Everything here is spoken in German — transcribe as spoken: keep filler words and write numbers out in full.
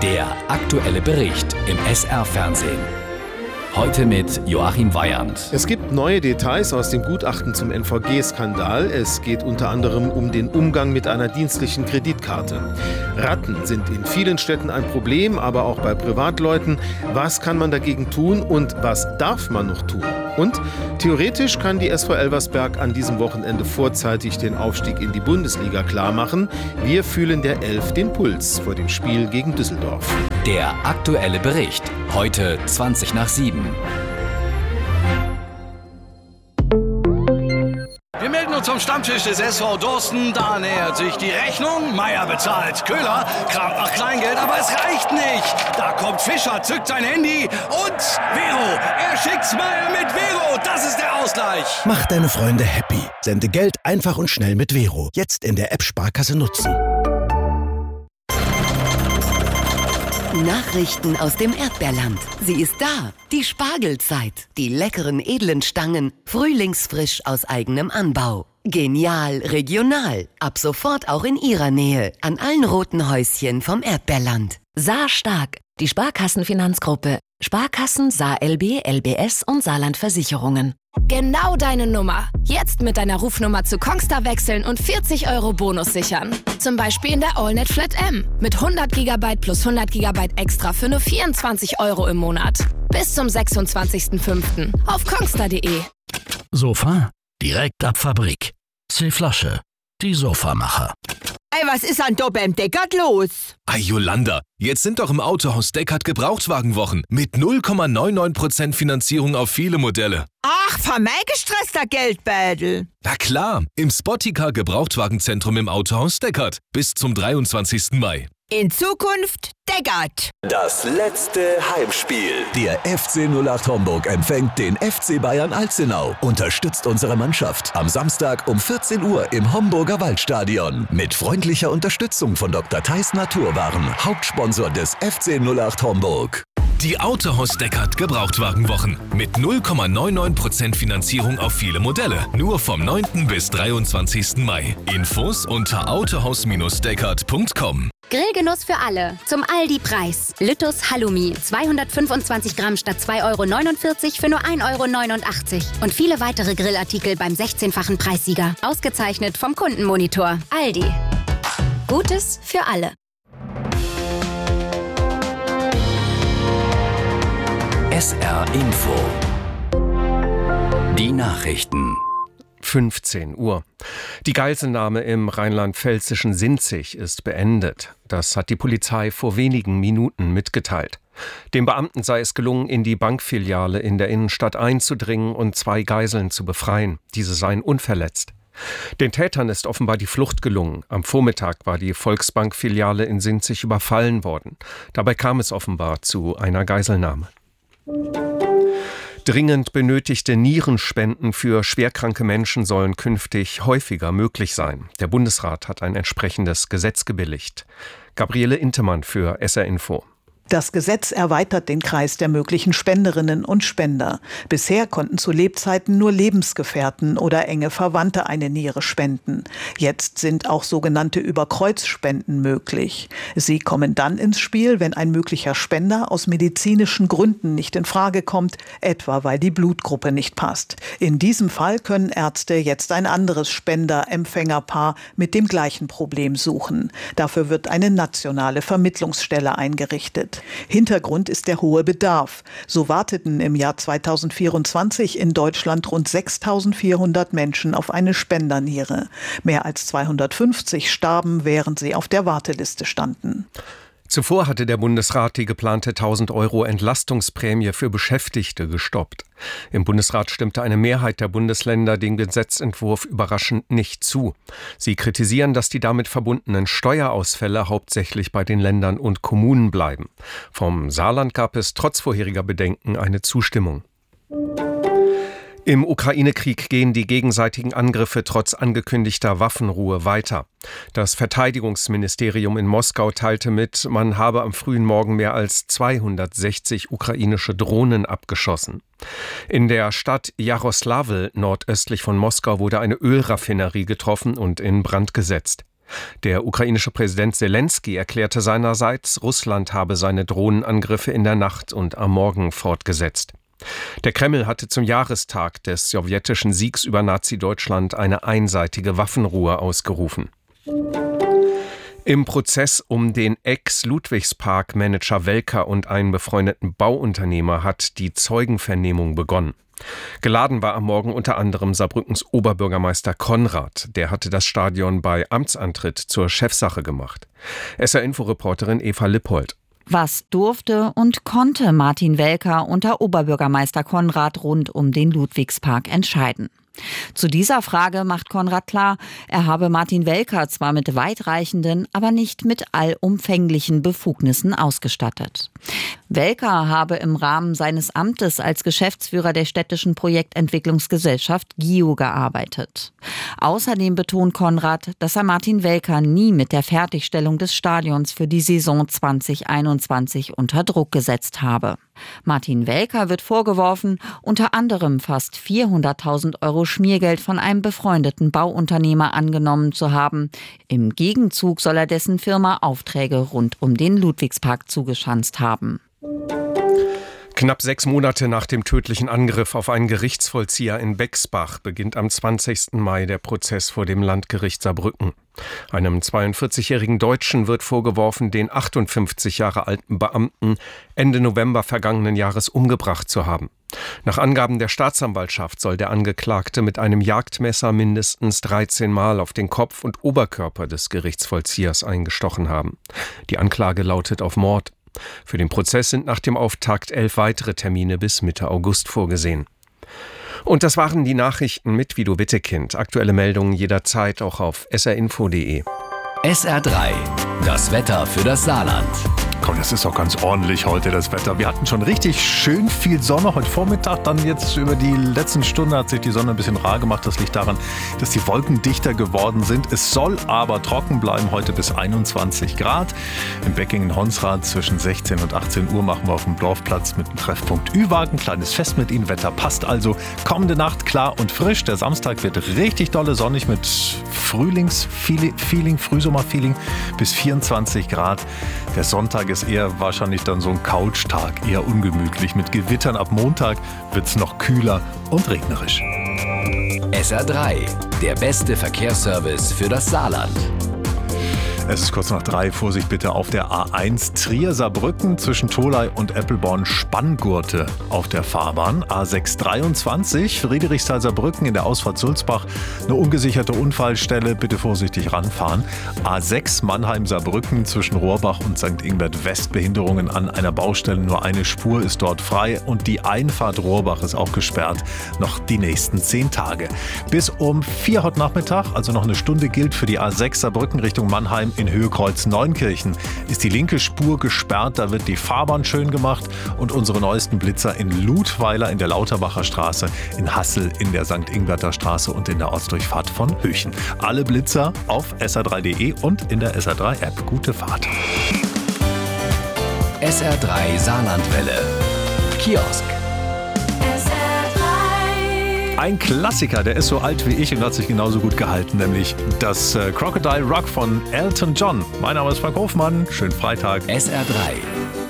Der aktuelle Bericht im S R-Fernsehen. Heute mit Joachim Weyand. Es gibt neue Details aus dem Gutachten zum N V G-Skandal. Es geht unter anderem um den Umgang mit einer dienstlichen Kreditkarte. Ratten sind in vielen Städten ein Problem, aber auch bei Privatleuten. Was kann man dagegen tun und was darf man noch tun? Und theoretisch kann die S V Elversberg an diesem Wochenende vorzeitig den Aufstieg in die Bundesliga klarmachen. Wir fühlen der Elf den Puls vor dem Spiel gegen Düsseldorf. Der aktuelle Bericht. Heute zwanzig nach sieben. Wir melden uns zum Stammtisch des S V Dorsten. Da nähert sich die Rechnung. Meier bezahlt. Köhler kramt nach Kleingeld, aber es reicht nicht. Da kommt Fischer, zückt sein Handy und Vero. Er schickt Smile mit Vero. Das ist der Ausgleich. Mach deine Freunde happy. Sende Geld einfach und schnell mit Vero. Jetzt in der App Sparkasse nutzen. Nachrichten aus dem Erdbeerland. Sie ist da. Die Spargelzeit. Die leckeren, edlen Stangen. Frühlingsfrisch aus eigenem Anbau. Genial, regional. Ab sofort auch in Ihrer Nähe. An allen roten Häuschen vom Erdbeerland. Saar Stark. Die Sparkassenfinanzgruppe. Sparkassen, Saar L B, L B S und Saarland Versicherungen. Genau deine Nummer. Jetzt mit deiner Rufnummer zu Kongstar wechseln und vierzig Euro Bonus sichern. Zum Beispiel in der AllNet Flat M. Mit hundert Gigabyte plus hundert Gigabyte extra für nur vierundzwanzig Euro im Monat. Bis zum sechsundzwanzigsten fünften auf kongstar punkt de. Sofa? Direkt ab Fabrik. C-Flasche. Die Sofamacher. Ey, was ist an da beim Deckard los? Ei, Jolanda, jetzt sind doch im Autohaus Deckard Gebrauchtwagenwochen mit null Komma neunundneunzig Prozent Finanzierung auf viele Modelle. Ach, für mein gestresster Geldbeutel. Na klar, im Spotticar Gebrauchtwagenzentrum im Autohaus Deckard bis zum dreiundzwanzigsten Mai. In Zukunft Deckard. Das letzte Heimspiel. Der F C null acht Homburg empfängt den F C Bayern Alzenau. Unterstützt unsere Mannschaft am Samstag um vierzehn Uhr im Homburger Waldstadion. Mit freundlicher Unterstützung von Doktor Theis Naturwaren, Hauptsponsor des F C null acht Homburg. Die Autohaus Deckard Gebrauchtwagenwochen mit null Komma neunundneunzig Prozent Finanzierung auf viele Modelle. Nur vom neunten bis dreiundzwanzigsten Mai. Infos unter autohaus deckard punkt com. Grillgenuss für alle. Zum Aldi-Preis. Lüttus Halloumi. zweihundertfünfundzwanzig Gramm statt zwei Euro neunundvierzig für nur ein Euro neunundachtzig. Und viele weitere Grillartikel beim sechzehnfachen Preissieger. Ausgezeichnet vom Kundenmonitor. Aldi. Gutes für alle. S R Info. Die Nachrichten. fünfzehn Uhr. Die Geiselnahme im rheinland-pfälzischen Sinzig ist beendet. Das hat die Polizei vor wenigen Minuten mitgeteilt. Dem Beamten sei es gelungen, in die Bankfiliale in der Innenstadt einzudringen und zwei Geiseln zu befreien. Diese seien unverletzt. Den Tätern ist offenbar die Flucht gelungen. Am Vormittag war die Volksbank-Filiale in Sinzig überfallen worden. Dabei kam es offenbar zu einer Geiselnahme. Dringend benötigte Nierenspenden für schwerkranke Menschen sollen künftig häufiger möglich sein. Der Bundesrat hat ein entsprechendes Gesetz gebilligt. Gabriele Intemann für S R Info. Das Gesetz erweitert den Kreis der möglichen Spenderinnen und Spender. Bisher konnten zu Lebzeiten nur Lebensgefährten oder enge Verwandte eine Niere spenden. Jetzt sind auch sogenannte Überkreuzspenden möglich. Sie kommen dann ins Spiel, wenn ein möglicher Spender aus medizinischen Gründen nicht in Frage kommt, etwa weil die Blutgruppe nicht passt. In diesem Fall können Ärzte jetzt ein anderes Spender-Empfängerpaar mit dem gleichen Problem suchen. Dafür wird eine nationale Vermittlungsstelle eingerichtet. Hintergrund ist der hohe Bedarf. So warteten im Jahr zweitausendvierundzwanzig in Deutschland rund sechstausendvierhundert Menschen auf eine Spenderniere. Mehr als zweihundertfünfzig starben, während sie auf der Warteliste standen. Zuvor hatte der Bundesrat die geplante tausend Euro Entlastungsprämie für Beschäftigte gestoppt. Im Bundesrat stimmte eine Mehrheit der Bundesländer dem Gesetzentwurf überraschend nicht zu. Sie kritisieren, dass die damit verbundenen Steuerausfälle hauptsächlich bei den Ländern und Kommunen bleiben. Vom Saarland gab es trotz vorheriger Bedenken eine Zustimmung. Im Ukraine-Krieg gehen die gegenseitigen Angriffe trotz angekündigter Waffenruhe weiter. Das Verteidigungsministerium in Moskau teilte mit, man habe am frühen Morgen mehr als zweihundertsechzig ukrainische Drohnen abgeschossen. In der Stadt Jaroslawl, nordöstlich von Moskau, wurde eine Ölraffinerie getroffen und in Brand gesetzt. Der ukrainische Präsident Selenskyj erklärte seinerseits, Russland habe seine Drohnenangriffe in der Nacht und am Morgen fortgesetzt. Der Kreml hatte zum Jahrestag des sowjetischen Siegs über Nazi-Deutschland eine einseitige Waffenruhe ausgerufen. Im Prozess um den Ex-Ludwigspark-Manager Welker und einen befreundeten Bauunternehmer hat die Zeugenvernehmung begonnen. Geladen war am Morgen unter anderem Saarbrückens Oberbürgermeister Konrad. Der hatte das Stadion bei Amtsantritt zur Chefsache gemacht. S R-Info-Reporterin Eva Lippold. Was durfte und konnte Martin Welker unter Oberbürgermeister Konrad rund um den Ludwigspark entscheiden? Zu dieser Frage macht Konrad klar, er habe Martin Welker zwar mit weitreichenden, aber nicht mit allumfänglichen Befugnissen ausgestattet. Welker habe im Rahmen seines Amtes als Geschäftsführer der städtischen Projektentwicklungsgesellschaft G I O gearbeitet. Außerdem betont Konrad, dass er Martin Welker nie mit der Fertigstellung des Stadions für die Saison zwanzig einundzwanzig unter Druck gesetzt habe. Martin Welker wird vorgeworfen, unter anderem fast vierhunderttausend Euro Schmiergeld von einem befreundeten Bauunternehmer angenommen zu haben. Im Gegenzug soll er dessen Firma Aufträge rund um den Ludwigspark zugeschanzt haben. Knapp sechs Monate nach dem tödlichen Angriff auf einen Gerichtsvollzieher in Bexbach beginnt am zwanzigsten Mai der Prozess vor dem Landgericht Saarbrücken. Einem zweiundvierzigjährigen Deutschen wird vorgeworfen, den achtundfünfzig Jahre alten Beamten Ende November vergangenen Jahres umgebracht zu haben. Nach Angaben der Staatsanwaltschaft soll der Angeklagte mit einem Jagdmesser mindestens dreizehn Mal auf den Kopf und Oberkörper des Gerichtsvollziehers eingestochen haben. Die Anklage lautet auf Mord. Für den Prozess sind nach dem Auftakt elf weitere Termine bis Mitte August vorgesehen. Und das waren die Nachrichten mit Vido Wittekind. Aktuelle Meldungen jederzeit auch auf s r info punkt d e. S R drei, das Wetter für das Saarland. Komm, das ist auch ganz ordentlich heute, das Wetter. Wir hatten schon richtig schön viel Sonne heute Vormittag. Dann jetzt über die letzten Stunden hat sich die Sonne ein bisschen rar gemacht. Das liegt daran, dass die Wolken dichter geworden sind. Es soll aber trocken bleiben, heute bis einundzwanzig Grad. In Beckingen-Honsrad zwischen sechzehn und achtzehn Uhr machen wir auf dem Dorfplatz mit dem Treffpunkt Ü-Wagen. Kleines Fest mit Ihnen. Wetter passt also. Kommende Nacht klar und frisch. Der Samstag wird richtig dolle sonnig mit Frühlingsfeeling, Frühsommerfeeling bis vierundzwanzig Grad. Der Sonntag ist eher wahrscheinlich dann so ein Couchtag, eher ungemütlich. Mit Gewittern ab Montag wird es noch kühler und regnerisch. S R drei, der beste Verkehrsservice für das Saarland. Es ist kurz nach drei. Vorsicht bitte auf der A eins Trier-Saarbrücken zwischen Tholey und Eppelborn Spanngurte auf der Fahrbahn. A sechs dreiundzwanzig Friedrichsthal-Saarbrücken in der Ausfahrt Sulzbach eine ungesicherte Unfallstelle. Bitte vorsichtig ranfahren. A sechs Mannheim-Saarbrücken zwischen Rohrbach und Sankt Ingbert West Behinderungen an einer Baustelle. Nur eine Spur ist dort frei und die Einfahrt Rohrbach ist auch gesperrt. Noch die nächsten zehn Tage. Bis um vier heute Nachmittag, also noch eine Stunde, gilt für die A sechs Saarbrücken Richtung Mannheim in Höhekreuz Neunkirchen ist die linke Spur gesperrt, da wird die Fahrbahn schön gemacht und unsere neuesten Blitzer in Ludweiler in der Lauterbacher Straße, in Hassel in der Sankt Ingberter Straße und in der Ortsdurchfahrt von Höchen. Alle Blitzer auf s r drei punkt d e und in der S R drei App. Gute Fahrt. S R drei Saarlandwelle. Kiosk. Ein Klassiker, der ist so alt wie ich und hat sich genauso gut gehalten, nämlich das äh, Crocodile Rock von Elton John. Mein Name ist Frank Hofmann, schönen Freitag. S R drei.